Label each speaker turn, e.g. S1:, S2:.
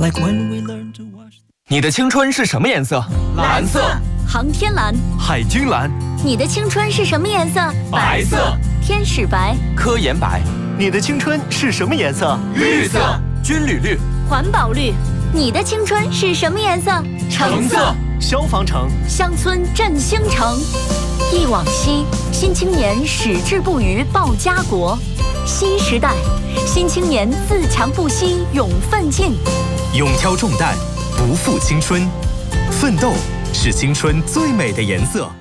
S1: Like when we learn to wash.
S2: 你的青春是什么颜色？
S3: 蓝色。
S4: 航天蓝。
S2: 海军蓝。
S4: 你的青春是什么颜色？
S3: 白色。
S4: 天使白。
S2: 科研白。
S5: 你的青春是什么颜色？
S3: 绿色。
S2: 军旅绿。
S4: 环保绿。你的青春是什么颜色？
S3: 橙色。
S5: 消防橙。
S4: 乡村振兴城。忆往昔，新青年矢志不渝报家国。新时代，新青年自强不息勇奋进。
S6: 勇挑重担，不负青春，奋斗是青春最美的颜色。